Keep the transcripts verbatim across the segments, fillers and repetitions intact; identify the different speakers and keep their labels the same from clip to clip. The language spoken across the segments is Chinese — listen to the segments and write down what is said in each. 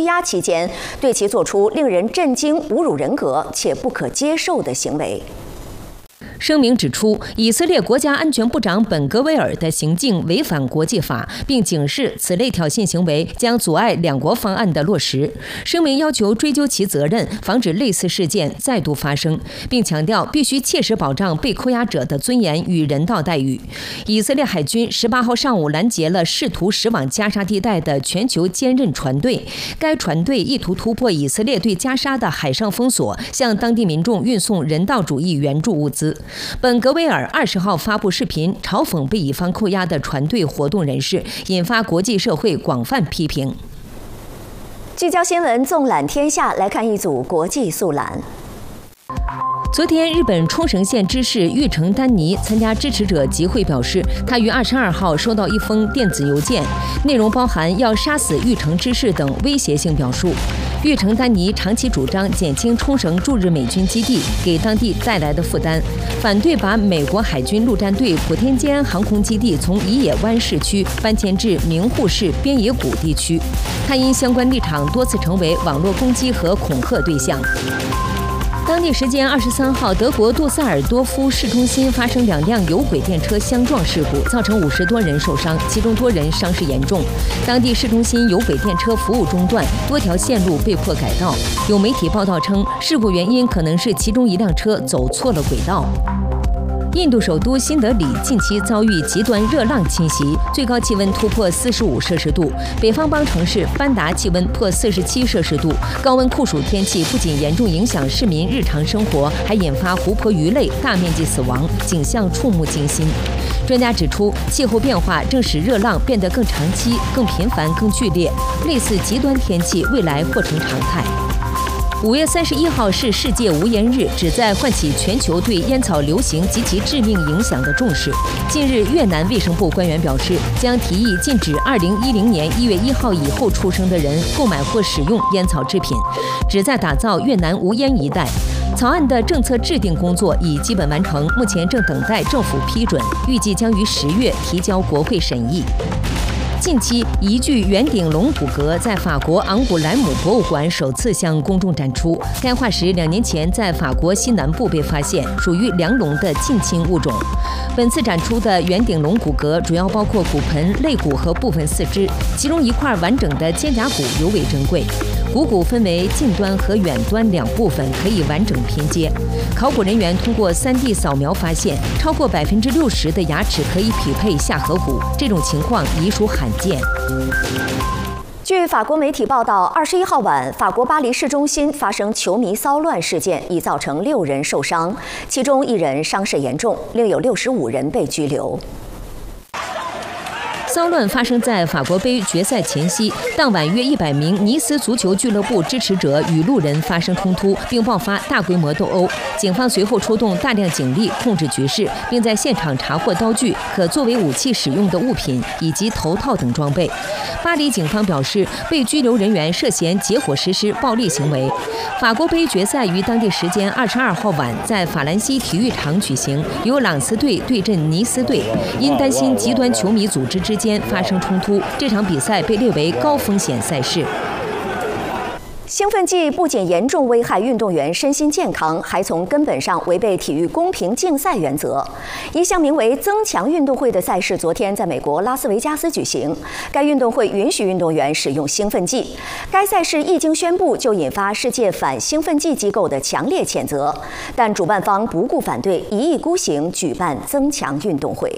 Speaker 1: 押期间，对其做出令人震惊、侮辱人格且不可接受的行为。
Speaker 2: 声明指出，以色列国家安全部长本格维尔的行径违反国际法，并警示此类挑衅行为将阻碍两国方案的落实。声明要求追究其责任，防止类似事件再度发生，并强调必须切实保障被扣押者的尊严与人道待遇。以色列海军十八号上午拦截了试图驶往加沙地带的全球坚韧船队，该船队意图突破以色列对加沙的海上封锁，向当地民众运送人道主义援助物资。 本格维尔二十号发布视频，嘲讽被以方扣押的船队活动人士，引发国际社会广泛批评。
Speaker 1: 聚焦新闻，纵览天下，来看一组国际速览。
Speaker 2: 昨天，日本冲绳县知事玉城丹尼参加支持者集会，表示他于二十二号收到一封电子邮件，内容包含要杀死玉城知事等威胁性表述。玉城丹尼长期主张减轻冲绳驻日美军基地给当地带来的负担，反对把美国海军陆战队普天间航空基地从宜野湾市区搬迁至名护市边野古地区。他因相关立场多次成为网络攻击和恐吓对象。 当地时间二十三号，德国杜塞尔多夫市中心发生两辆有轨电车相撞事故，造成五十多人受伤，其中多人伤势严重。当地市中心有轨电车服务中断，多条线路被迫改道。有媒体报道称，事故原因可能是其中一辆车走错了轨道。 印度首都新德里近期遭遇极端热浪侵袭，最高气温突破四十五摄氏度。北方邦城市班达气温破四十七摄氏度。高温酷暑天气不仅严重影响市民日常生活，还引发湖泊鱼类大面积死亡，景象触目惊心。专家指出，气候变化正使热浪变得更长期、更频繁、更剧烈，类似极端天气未来或成常态。 五月三十一号是世界无烟日，旨在唤起全球对烟草流行及其致命影响的重视。近日，越南卫生部官员表示，将提议禁止二零一零年一月一号以后出生的人购买或使用烟草制品，旨在打造越南无烟一代。草案的政策制定工作已基本完成，目前正等待政府批准，预计将于十月提交国会审议。 近期，一具圆顶龙骨骼在法国昂古莱姆博物馆首次向公众展出。该化石两年前在法国西南部被发现，属于梁龙的近亲物种。本次展出的圆顶龙骨骼主要包括骨盆、肋骨和部分四肢，其中一块完整的肩胛骨尤为珍贵。股骨分为近端和远端两部分，可以完整拼接。考古人员通过 三 D 扫描发现，超过百分之六十的牙齿可以匹配下颌骨，这种情况已属罕见。
Speaker 1: 据法国媒体报道，二十一号晚，法国巴黎市中心发生球迷骚乱事件，已造成六人受伤，其中一人伤势严重，另有六十五人被拘留。
Speaker 2: 骚乱发生在法国杯决赛前夕，当晚约一百名尼斯足球俱乐部支持者与路人发生冲突，并爆发大规模斗殴。警方随后出动大量警力控制局势，并在现场查获刀具、可作为武器使用的物品以及头套等装备。巴黎警方表示，被拘留人员涉嫌结伙实施暴力行为。法国杯决赛于当地时间二十二号晚在法兰西体育场举行，由朗斯队对阵尼斯队。因担心极端球迷组织之间 发生冲突，这场比赛被列为高风险赛事。
Speaker 1: 兴奋剂不仅严重危害运动员身心健康，还从根本上违背体育公平竞赛原则。一项名为“增强运动会”的赛事昨天在美国拉斯维加斯举行，该运动会允许运动员使用兴奋剂。该赛事一经宣布，就引发世界反兴奋剂机构的强烈谴责，但主办方不顾反对，一意孤行举办增强运动会。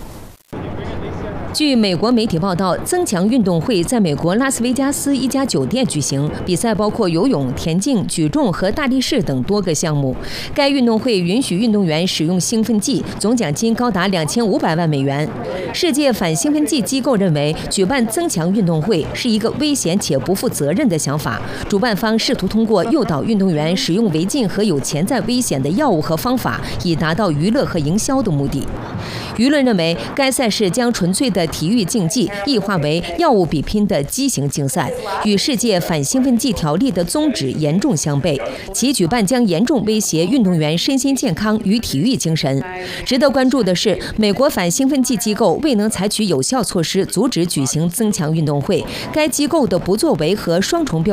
Speaker 2: 据美国媒体报道，增强运动会在美国拉斯维加斯一家酒店举行，比赛包括游泳、田径、举重和大力士等多个项目。该运动会允许运动员使用兴奋剂，总奖金高达两千五百万美元。世界反兴奋剂机构认为，举办增强运动会是一个危险且不负责任的想法。主办方试图通过诱导运动员使用违禁和有潜在危险的药物和方法，以达到娱乐和营销的目的。舆论认为，该赛事将纯粹的体育竞技异化为药物比拼的畸形竞赛，与世界反兴奋剂条例的宗旨严重相悖。其举办将严重威胁运动员身心健康与体育精神。值得关注的是，美国反兴奋剂机构未能采取有效措施阻止举行增强运动会，该机构的不作为和双重标